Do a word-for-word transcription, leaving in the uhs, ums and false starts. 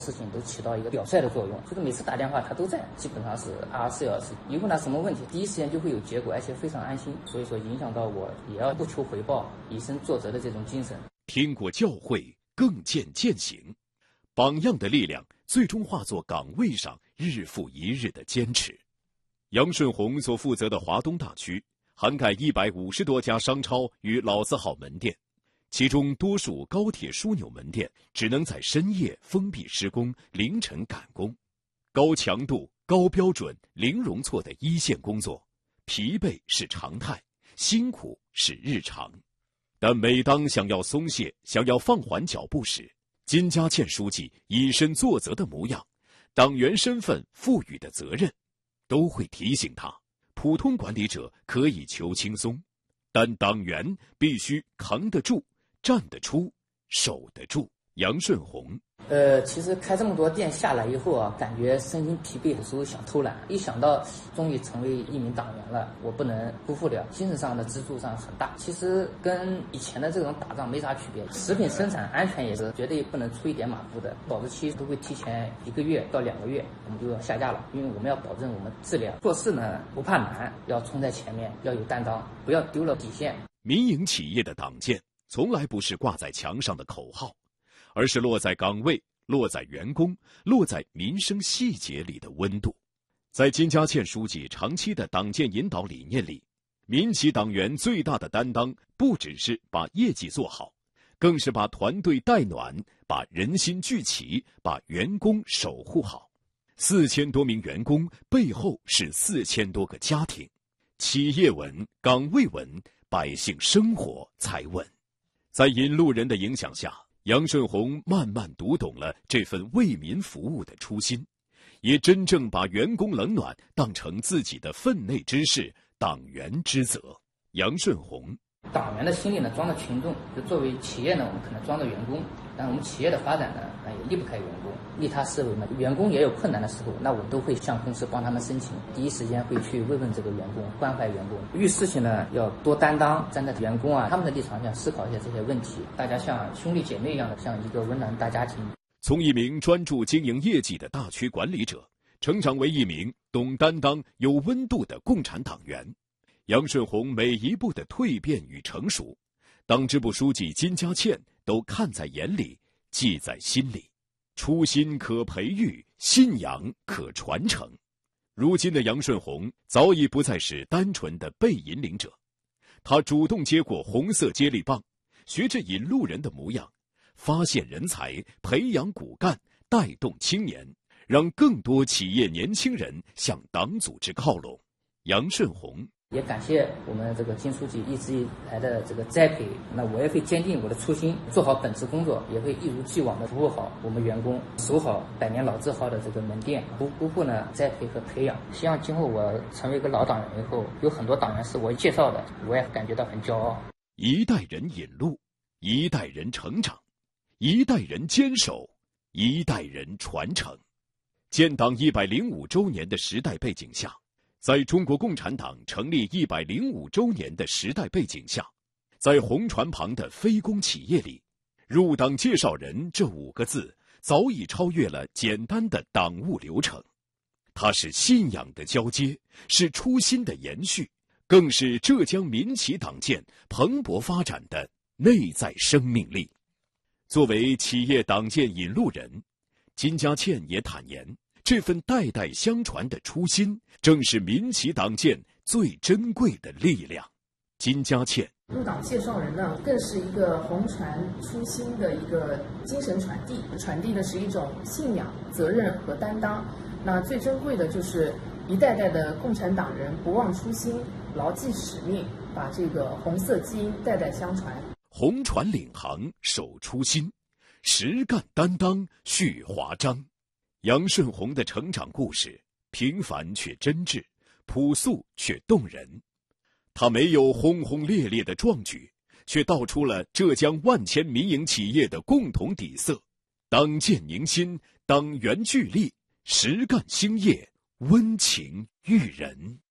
事情都起到一个表率的作用，就是每次打电话他都在，基本上是二十四小时。一问他什么问题，第一时间就会有结果，而且非常安心。所以说影响到我也要不求回报，以身作则的这种精神。 听过教诲，更见践行，榜样的力量最终化作岗位上日复一日的坚持。杨顺红所负责的华东大区涵盖一百五十多家商超与老字号门店，其中多数高铁枢纽门店只能在深夜封闭施工，凌晨赶工，高强度、高标准、零容错的一线工作，疲惫是常态，辛苦是日常。但每当想要松懈、想要放缓脚步时，金家倩书记以身作则的模样，党员身份赋予的责任，都会提醒他，普通管理者可以求轻松，但党员必须扛得住、站得出、守得住。杨顺红， 呃，其实开这么多店下来以后啊，感觉身心疲惫的时候想偷懒，一想到终于成为一名党员了，我不能辜负了，精神上的支柱上很大。其实跟以前的这种打仗没啥区别，食品生产安全也是绝对不能出一点马虎的，保质期都会提前一个月到两个月，我们就要下架了，因为我们要保证我们质量。做事呢不怕难，要冲在前面，要有担当，不要丢了底线。 民营企业的党建从来不是挂在墙上的口号，而是落在岗位、落在员工、落在民生细节里的温度。在金家倩书记长期的党建引导理念里，民企党员最大的担当不只是把业绩做好，更是把团队带暖，把人心聚齐，把员工守护好。四千多名员工背后是四千多个家庭，企业稳，岗位稳，百姓生活才稳。在引路人的影响下，杨顺红慢慢读懂了这份为民服务的初心，也真正把员工冷暖当成自己的分内之事、党员之责。杨顺红， 党员的心里呢装着群众，就作为企业呢，我们可能装着员工，但我们企业的发展呢，那也离不开员工，利他思维嘛。员工也有困难的时候，那我们都会向公司帮他们申请，第一时间会去慰问这个员工，关怀员工。遇事情呢要多担当，站在员工啊他们的立场上思考一下这些问题，大家像兄弟姐妹一样的，像一个温暖大家庭。 从一名专注经营业绩的大区管理者，成长为一名懂担当、有温度的共产党员。杨顺红每一步的蜕变与成熟，党支部书记金家倩都看在眼里，记在心里。初心可培育，信仰可传承。如今的杨顺红早已不再是单纯的被引领者，他主动接过红色接力棒，学着引路人的模样，发现人才，培养骨干，带动青年，让更多企业年轻人向党组织靠拢。杨顺红也感谢我们这个金书记一直以来的这个栽培，那我也会坚定我的初心，做好本职工作，也会一如既往的服务好我们员工，守好百年老字号的这个门店，不辜负呢栽培和培养。希望今后我成为一个老党员以后，有很多党员是我介绍的，我也感觉到很骄傲。 一代人引路，一代人成长，一代人坚守，一代人传承。建党一百零五周年的时代背景下，在中国共产党成立一百零五周年的时代背景下，在红船旁的非公企业里，入党介绍人这五个字早已超越了简单的党务流程，它是信仰的交接，是初心的延续，更是浙江民企党建蓬勃发展的内在生命力。作为企业党建引路人，金家倩也坦言，这份代代相传的初心，正是民企党建最珍贵的力量。金家倩， 入党介绍人呢，更是一个红传初心的一个精神传递，传递的是一种信仰、责任和担当。那最珍贵的就是一代代的共产党人不忘初心，牢记使命，把这个红色基因代代相传。 红船领航，守初心，实干担当，续华章。杨顺红的成长故事平凡却真挚，朴素却动人。他没有轰轰烈烈的壮举，却道出了浙江万千民营企业的共同底色：党建凝心，党员聚力，实干兴业，温情育人。